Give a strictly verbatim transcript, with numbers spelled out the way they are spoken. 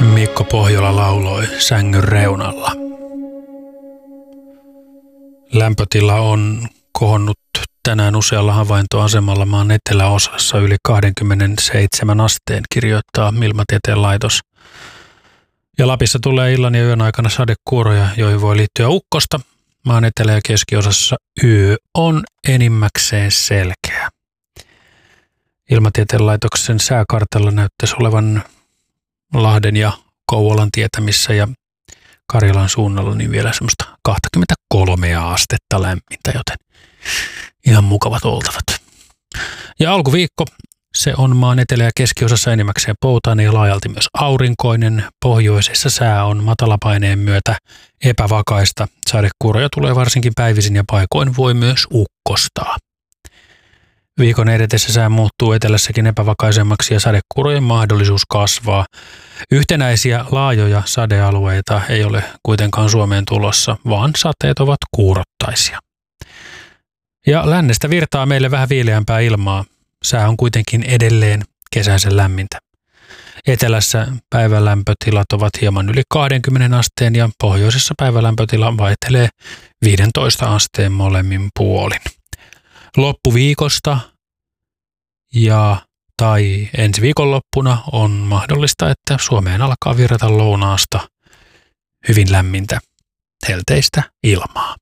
Mikko Pohjola lauloi sängyn reunalla. Lämpötila on kohonnut tänään usealla havaintoasemalla maan eteläosassa yli kaksikymmentäseitsemän asteen, kirjoittaa Ilmatieteen laitos. Ja Lapissa tulee illan ja yön aikana sadekuuroja, joihin voi liittyä ukkosta. Maan etelä- ja keskiosassa yö on enimmäkseen selkeä. Ilmatieteen laitoksen sääkartalla näyttäisi olevan Lahden ja Kouvolan tietämissä ja Karjalan suunnalla niin vielä semmoista kaksikymmentäkolme astetta lämmintä, joten ihan mukavat oltavat. Ja alkuviikko, se on maan etelä- ja keskiosassa enimmäkseen poutainen ja laajalti myös aurinkoinen. Pohjoisessa sää on matalapaineen myötä epävakaista. Sadekuuroja tulee varsinkin päivisin ja paikoin voi myös ukkostaa. Viikon edetessä sää muuttuu etelässäkin epävakaisemmaksi ja sadekuurojen mahdollisuus kasvaa. Yhtenäisiä laajoja sadealueita ei ole kuitenkaan Suomeen tulossa, vaan sateet ovat kuurottaisia. Ja lännestä virtaa meille vähän viileämpää ilmaa. Sää on kuitenkin edelleen kesäisen lämmintä. Etelässä päivälämpötilat ovat hieman yli kaksikymmentä asteen ja pohjoisessa päivälämpötila vaihtelee viisitoista asteen molemmin puolin. Loppuviikosta ja tai ensi viikonloppuna on mahdollista, että Suomeen alkaa virrata lounaasta hyvin lämmintä helteistä ilmaa.